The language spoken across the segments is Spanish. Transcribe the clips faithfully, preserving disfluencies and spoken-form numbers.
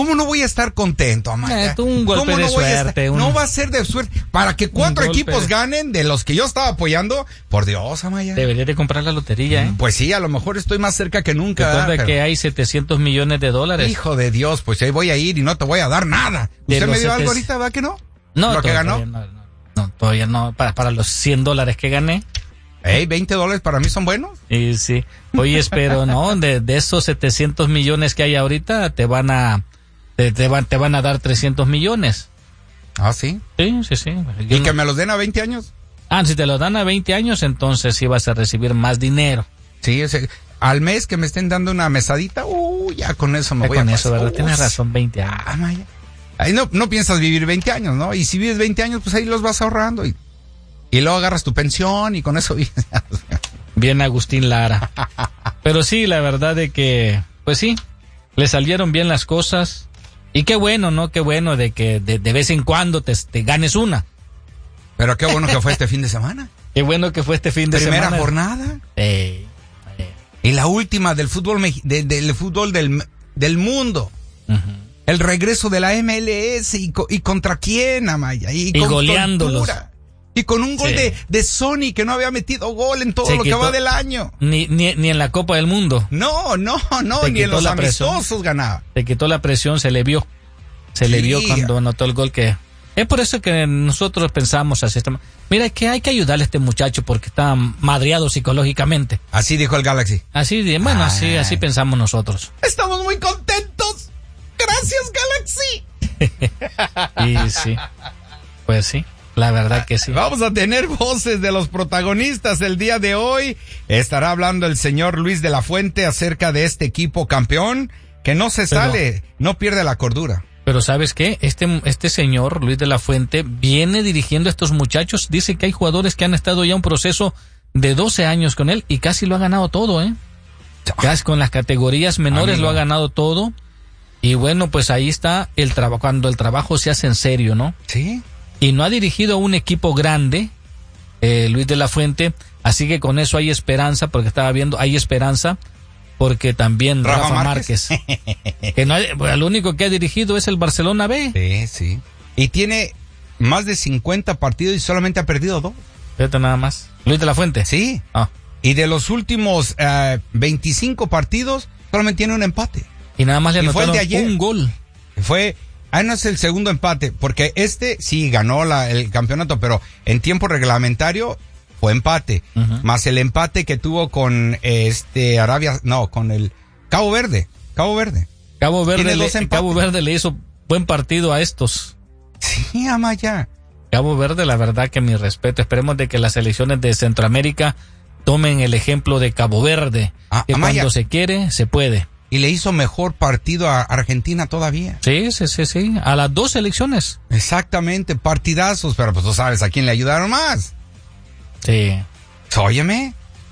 ¿Cómo no voy a estar contento, Amaya? Eh, un golpe ¿Cómo de no voy a suerte. estar? Un... No va a ser de suerte. Para que cuatro equipos de... ganen de los que yo estaba apoyando, por Dios, Amaya. Deberías de comprar la lotería, ¿eh? Pues sí, a lo mejor estoy más cerca que nunca. Recuerda pero... que hay setecientos millones de dólares. Hijo de Dios, pues ahí voy a ir y no te voy a dar nada. ¿Usted me dio setes... algo ahorita, va que no? No, ¿Lo que ganó? No, no, no, todavía no. Para, para los cien dólares que gané. Ey, veinte dólares para mí son buenos. Y sí. Oye, espero, ¿no? De, de esos setecientos millones que hay ahorita, te van a, te, te van, te van a dar trescientos millones. Ah, sí. Sí, sí, sí. ¿Y no... que me los den a veinte años? Ah, si te lo dan a veinte años, entonces sí vas a recibir más dinero. Sí, ese, al mes que me estén dando una mesadita, uh, ya con eso me ya voy con a eso, pasar. ¿verdad? Tienes razón, veinte años. Ah, Maya. Ahí no, no piensas vivir veinte años, ¿no? Y si vives veinte años, pues ahí los vas ahorrando y, y luego agarras tu pensión y con eso vives. Bien Agustín Lara. Pero sí, la verdad de que, pues sí, le salieron bien las cosas. Y qué bueno, ¿no? Qué bueno de que de, de vez en cuando te, te ganes una. Pero qué bueno que fue este fin de semana. Qué bueno que fue este fin de Primera semana. Primera jornada. Eh, eh. Y la última del fútbol de, del fútbol del, del mundo. Uh-huh. El regreso de la M L S y, y contra quién, Amaya. Y, y con goleándolos. Tortura. Y con un gol sí. de, de Sony que no había metido gol en todo Se lo quitó, que va del año. Ni, ni, ni en la Copa del Mundo. No, no, no, se ni en los amistosos presión. ganaba. Se quitó la presión, se le vio. Se sí. le vio cuando anotó el gol que... Es por eso que nosotros pensamos así. Mira, que hay que ayudarle a este muchacho porque está madreado psicológicamente. Así dijo el Galaxy. Así, bueno, Ay. así, así pensamos nosotros. Estamos muy contentos. Gracias, Galaxy. Y sí, pues sí. La verdad que sí. Vamos a tener voces de los protagonistas el día de hoy. Estará hablando el señor Luis de la Fuente acerca de este equipo campeón que no se pero, sale, no pierde la cordura. Pero ¿sabes qué? Este, este señor Luis de la Fuente viene dirigiendo a estos muchachos. Dice que hay jugadores que han estado ya un proceso de doce años con él y casi lo ha ganado todo, ¿eh? Casi con las categorías menores Amigo. lo ha ganado todo. Y bueno, pues ahí está el trabajo, cuando el trabajo se hace en serio, ¿no? Sí. Y no ha dirigido a un equipo grande, eh, Luis de la Fuente, así que con eso hay esperanza, porque estaba viendo, hay esperanza, porque también Rafa, Rafa Márquez, Márquez que no hay, pues, el único que ha dirigido es el Barcelona B. Sí, sí. Y tiene más de cincuenta partidos y solamente ha perdido dos. Fíjate nada más. Luis de la Fuente. Sí. Ah. Y de los últimos uh, veinticinco partidos, solamente tiene un empate. Y nada más le anotaron fue el de ayer. un gol. Fue... Ah, no es el segundo empate, porque este sí ganó la, el campeonato, pero en tiempo reglamentario fue empate, uh-huh. más el empate que tuvo con este Arabia, no, con el Cabo Verde, Cabo Verde. Cabo Verde, le, Cabo Verde le hizo buen partido a estos. Sí, Amaya. Cabo Verde, la verdad que mi respeto, esperemos de que las selecciones de Centroamérica tomen el ejemplo de Cabo Verde, ah, que Amaya. Cuando se quiere, se puede. Y le hizo mejor partido a Argentina todavía. Sí, sí, sí, sí. A las dos selecciones. Exactamente, partidazos, pero pues tú sabes a quién le ayudaron más. Sí. Óyeme.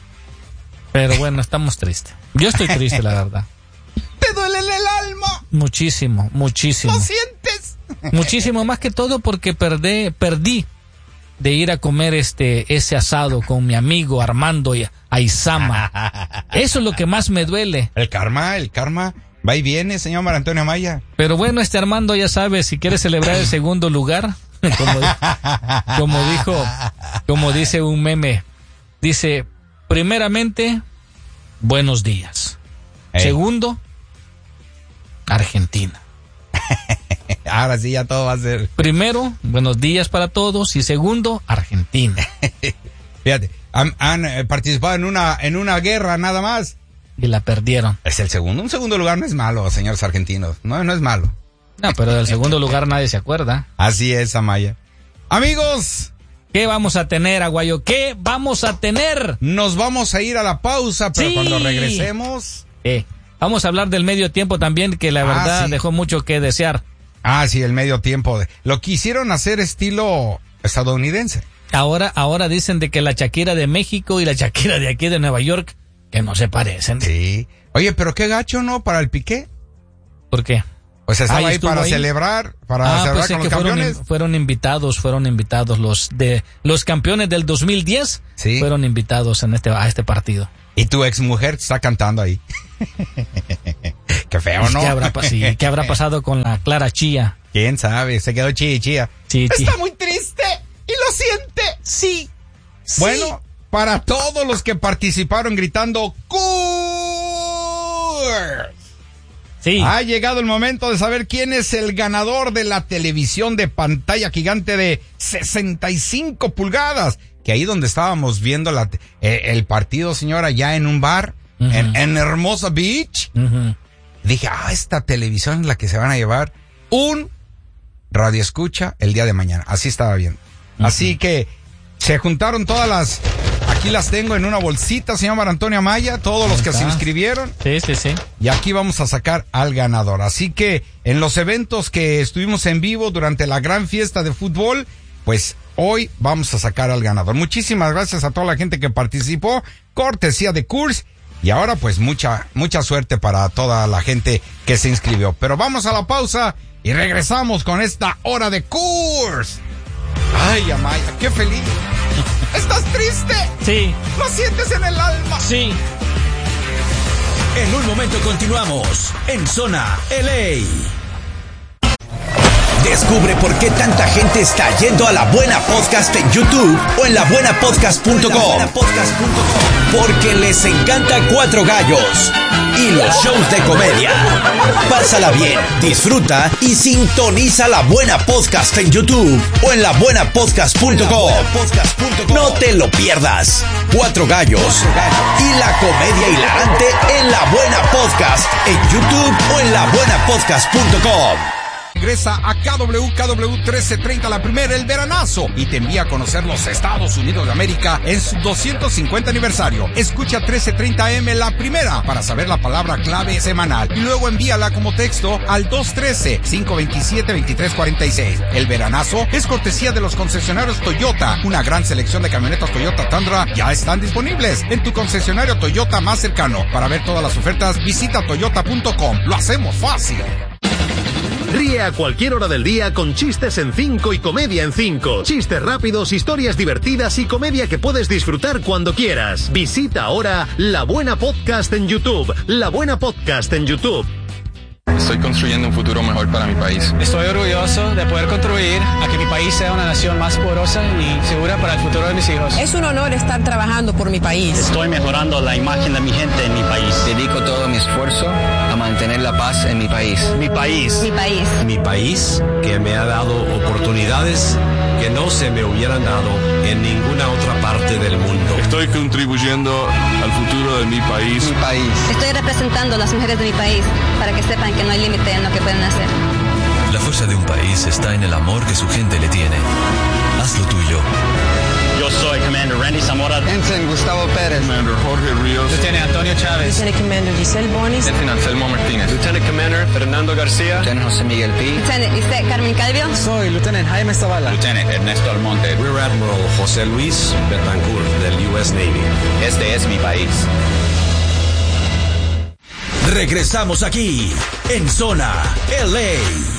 Pero bueno, estamos tristes. Yo estoy triste, la verdad. ¿Te duele el alma? Muchísimo, muchísimo. ¿Lo sientes? Muchísimo, más que todo porque perdí, perdí de ir a comer este ese asado con mi amigo Armando Aizama. Eso es lo que más me duele. El karma, el karma va y viene, señor Mar Antonio Amaya. Pero bueno, este Armando ya sabe, si quiere celebrar el segundo lugar, como, como dijo, como dice un meme, dice, primeramente, buenos días. Hey. Segundo, Argentina. Ahora sí ya todo va a ser. Primero, buenos días para todos y segundo, Argentina. Fíjate, han, han eh, participado en una en una guerra nada más y la perdieron. Es el segundo, un segundo lugar no es malo, señores argentinos, no no es malo. No, pero del segundo lugar nadie se acuerda. Así es, Amaya. Amigos, ¿qué vamos a tener, Aguayo? ¿Qué vamos a tener? Nos vamos a ir a la pausa, pero sí. Cuando regresemos, eh, vamos a hablar del medio tiempo también, que la ah, verdad sí. dejó mucho que desear. Ah, sí, el medio tiempo. Lo quisieron hacer estilo estadounidense. Ahora, ahora dicen de que la Shakira de México y la Shakira de aquí de Nueva York, que no se parecen. Sí. Oye, pero qué gacho, ¿no? Para el Piqué. ¿Por qué? Pues estaba ahí, ahí para ahí. celebrar, para ah, celebrar pues con que los fueron, campeones. Fueron invitados, fueron invitados los de los campeones del dos mil diez. Sí. Fueron invitados en este a este partido. Y tu exmujer está cantando ahí. Qué feo, ¿no? ¿Qué habrá, sí, ¿qué habrá pasado con la Clara Chía? ¿Quién sabe? Se quedó chía chía. Sí, Está chía. muy triste y lo siente. Sí. Bueno, para todos los que participaron gritando ¡Coors! Sí. Ha llegado el momento de saber quién es el ganador de la televisión de pantalla gigante de sesenta y cinco pulgadas. Que ahí donde estábamos viendo la, eh, el partido, señora, ya en un bar, uh-huh. en, en Hermosa Beach. Uh-huh. Dije, ah, esta televisión es la que se van a llevar un radio escucha el día de mañana. Así estaba viendo. Uh-huh. Así que se juntaron todas las... Aquí las tengo en una bolsita, señor Mar Antonio Amaya, todos los que se inscribieron. Sí, sí, sí. Y aquí vamos a sacar al ganador. Así que en los eventos que estuvimos en vivo durante la gran fiesta de fútbol, pues hoy vamos a sacar al ganador. Muchísimas gracias a toda la gente que participó, cortesía de Coors. Y ahora pues mucha, mucha suerte para toda la gente que se inscribió. Pero vamos a la pausa y regresamos con esta hora de Coors. Ay, Amaya, qué feliz. ¿Estás triste? Sí. ¿Lo sientes en el alma? Sí. En un momento continuamos en Zona L A. Descubre por qué tanta gente está yendo a La Buena Podcast en YouTube o en la buena podcast punto com. Porque les encanta Cuatro Gallos y los shows de comedia. Pásala bien, disfruta y sintoniza La Buena Podcast en YouTube o en la buena podcast punto com. No te lo pierdas. Cuatro Gallos y la comedia hilarante en La Buena Podcast en YouTube o en la buena podcast punto com. Regresa a K W K W trece treinta La Primera, el veranazo, y te envía a conocer los Estados Unidos de América en su doscientos cincuenta aniversario. Escucha trece treinta A M La Primera para saber la palabra clave semanal y luego envíala como texto al dos uno tres, cinco dos siete, dos tres cuatro seis. El veranazo es cortesía de los concesionarios Toyota. Una gran selección de camionetas Toyota Tundra ya están disponibles en tu concesionario Toyota más cercano. Para ver todas las ofertas, visita toyota punto com. Lo hacemos fácil. Ríe a cualquier hora del día con chistes en cinco y comedia en cinco. Chistes rápidos, historias divertidas y comedia que puedes disfrutar cuando quieras. Visita ahora La Buena Podcast en YouTube. La Buena Podcast en YouTube. Estoy construyendo un futuro mejor para mi país. Estoy orgulloso de poder contribuir a que mi país sea una nación más poderosa y segura para el futuro de mis hijos. Es un honor estar trabajando por mi país. Estoy mejorando la imagen de mi gente en mi país. Dedico todo mi esfuerzo a mantener la paz en mi país. Mi país. Mi país. Mi país, que me ha dado oportunidades que no se me hubieran dado en ninguna otra parte del mundo. Estoy contribuyendo al futuro de mi país. Mi país. Estoy representando a las mujeres de mi país para que sepan que no hay límite en lo que pueden hacer. La fuerza de un país está en el amor que su gente le tiene. Haz lo tuyo. Yo soy Commander Randy Zamora. Ensign Gustavo Pérez. Commander Jorge Ríos. Lieutenant Antonio Chávez. Lieutenant Commander Giselle Bonis. Lieutenant Anselmo Martínez. Lieutenant Commander Fernando García. Lieutenant José Miguel Pi. Lieutenant Isaac Carmen Calvio. Soy Lieutenant Jaime Zavala. Lieutenant Ernesto Almonte. Rear Admiral José Luis Betancourt del U S Navy. Este es mi país. Regresamos aquí en Zona L A.